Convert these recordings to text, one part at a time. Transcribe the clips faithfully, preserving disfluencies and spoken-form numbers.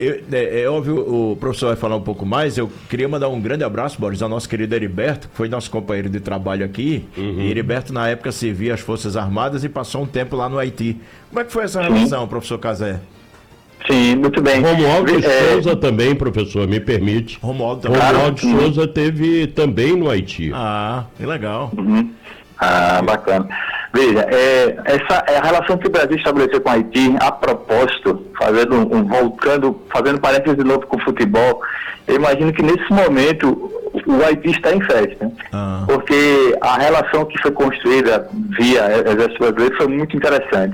Eu, é, é óbvio, o professor vai falar um pouco mais. Eu queria mandar um grande abraço, Boris, ao nosso querido Heriberto, que foi nosso companheiro de trabalho aqui. Uhum. E Heriberto, na época, servia as Forças Armadas e passou um tempo lá no Haiti. Como é que foi essa relação, Sim. professor Cazé? Sim, muito bem. Romualdo é... Souza também, professor, me permite. Romualdo também. Romualdo Souza teve também no Haiti. Ah, que legal. Uhum. Ah, bacana. Veja, é, essa é a relação que o Brasil estabeleceu com o Haiti, a propósito, fazendo um, voltando, fazendo parênteses de novo com o futebol, eu imagino que nesse momento o Haiti está em festa, ah. porque a relação que foi construída via Exército Brasileiro foi muito interessante.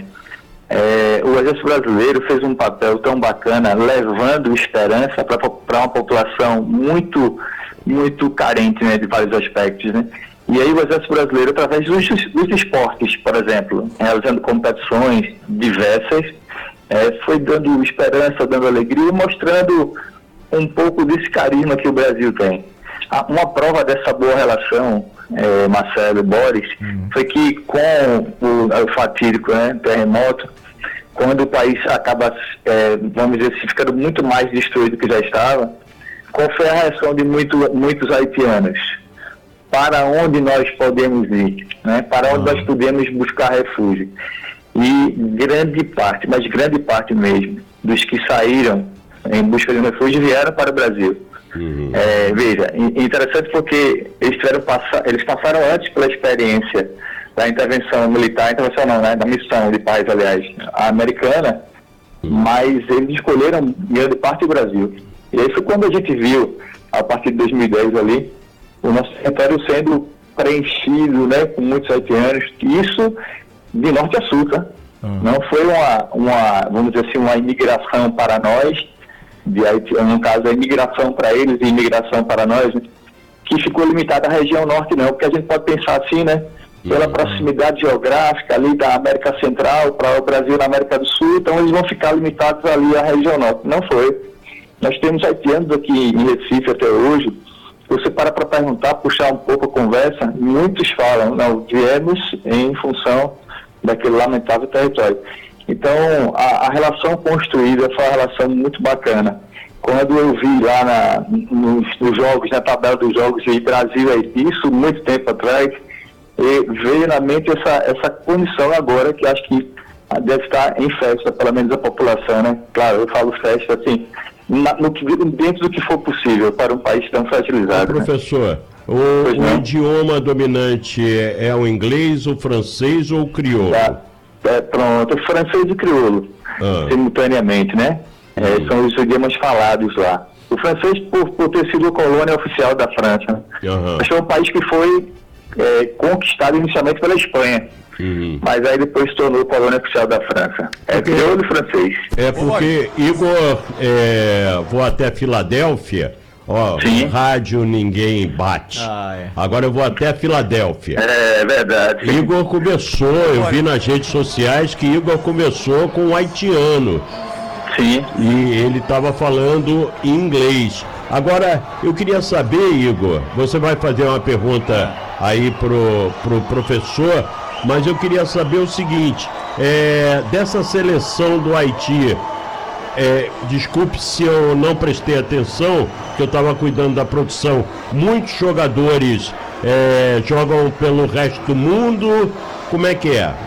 É, o Exército Brasileiro fez um papel tão bacana, levando esperança para uma população muito, muito carente, né, de vários aspectos, né? E aí o Exército Brasileiro, através dos, dos esportes, por exemplo, realizando competições diversas, é, foi dando esperança, dando alegria e mostrando um pouco desse carisma que o Brasil tem. Uma prova dessa boa relação, é, Marcelo e Boris, hum. foi que com o, o fatídico, né, terremoto, quando o país acaba, é, vamos dizer assim, ficando muito mais destruído do que já estava, qual foi a reação de muito, muitos haitianos? Para onde nós podemos ir, né? Para onde uhum. nós podemos buscar refúgio. E grande parte, mas grande parte mesmo, dos que saíram em busca de um refúgio vieram para o Brasil. Uhum. É, veja, interessante porque eles, tiveram passa, eles passaram antes pela experiência da intervenção militar, intervenção não, né? Da missão de paz, aliás, a americana, uhum. mas eles escolheram grande parte do Brasil. E aí foi quando a gente viu, a partir de dois mil e dez ali, o nosso território sendo preenchido, né, com muitos haitianos, isso de norte a sul, tá? Uhum. Não foi uma, uma, vamos dizer assim, uma imigração para nós, de haitianos, no caso, a imigração para eles e imigração para nós, né, que ficou limitada à região norte, não, porque a gente pode pensar assim, né, pela uhum. proximidade geográfica ali da América Central para o Brasil na América do Sul, então eles vão ficar limitados ali à região norte. Não foi. Nós temos haitianos aqui em Recife até hoje. Você para para perguntar, puxar um pouco a conversa, muitos falam, não, viemos em função daquele lamentável território. Então, a, a relação construída foi uma relação muito bacana. Quando eu vi lá na, nos, nos jogos, na tabela dos jogos de Brasil e Haiti, isso muito tempo atrás, veio na mente essa, essa condição agora, que acho que deve estar em festa, pelo menos a população, né? Claro, eu falo festa assim, Na, no, dentro do que for possível para um país tão fragilizado. Ô, professor, né? o, o idioma dominante é, é o inglês, o francês ou o crioulo? Tá, é, pronto, o francês e o crioulo, ah. simultaneamente, né? Hum. É, são os idiomas falados lá. O francês, por, por ter sido colônia oficial da França, uhum. mas foi um país que foi é, conquistado inicialmente pela Espanha. Uhum. Mas aí depois se tornou colônia oficial da França. É crioulo e francês. É porque, Igor, é, vou até Filadélfia, ó, Sim. rádio ninguém bate. Ah, é. Agora eu vou até Filadélfia. É verdade. Igor começou, eu vi nas redes sociais que Igor começou com um haitiano. Sim. E ele estava falando em inglês. Agora, eu queria saber, Igor, você vai fazer uma pergunta aí pro, pro professor, mas eu queria saber o seguinte, é, dessa seleção do Haiti, é, desculpe se eu não prestei atenção, que eu estava cuidando da produção, muitos jogadores é, jogam pelo resto do mundo, como é que é?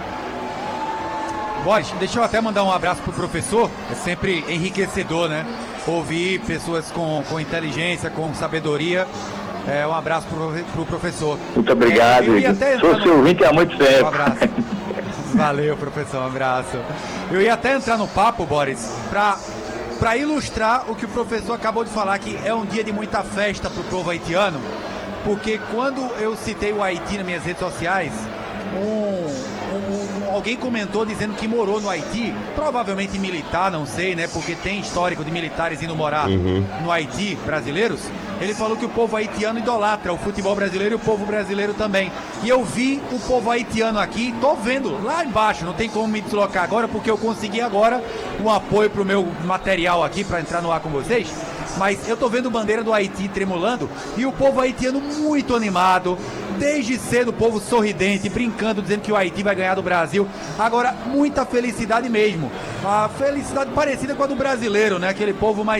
Boris, deixa eu até mandar um abraço pro professor, é sempre enriquecedor, né? Ouvir pessoas com, com inteligência, com sabedoria. É, um abraço pro, pro professor. Muito obrigado, é, sou seu ouvinte há muito tempo. Um abraço. Valeu, professor, um abraço. Eu ia até entrar no papo, Boris, pra, pra ilustrar o que o professor acabou de falar, que é um dia de muita festa pro povo haitiano, porque quando eu citei o Haiti nas minhas redes sociais, um, um, um, alguém comentou dizendo que morou no Haiti, provavelmente militar, não sei, né, porque tem histórico de militares indo morar uhum. no Haiti, brasileiros. Ele falou que o povo haitiano idolatra o futebol brasileiro e o povo brasileiro também. E eu vi o povo haitiano aqui, tô vendo lá embaixo, não tem como me deslocar agora, porque eu consegui agora um apoio pro meu material aqui, para entrar no ar com vocês. Mas eu tô vendo bandeira do Haiti tremulando e o povo haitiano muito animado, desde cedo o povo sorridente, brincando, dizendo que o Haiti vai ganhar do Brasil. Agora, muita felicidade mesmo. A felicidade parecida com a do brasileiro, né? Aquele povo mais